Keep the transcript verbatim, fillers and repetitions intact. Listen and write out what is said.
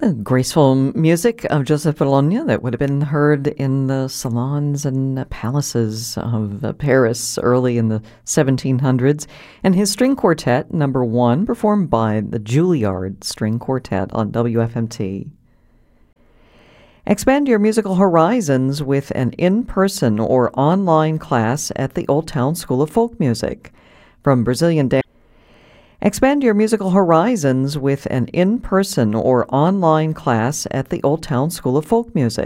The graceful music of Joseph Bologna that would have been heard in the salons and palaces of uh, Paris early in the seventeen hundreds, and his string quartet, number one, performed by the Juilliard String Quartet on W F M T. Expand your musical horizons with an in-person or online class at the Old Town School of Folk Music. From Brazilian dance. Expand your musical horizons with an in-person or online class at the Old Town School of Folk Music.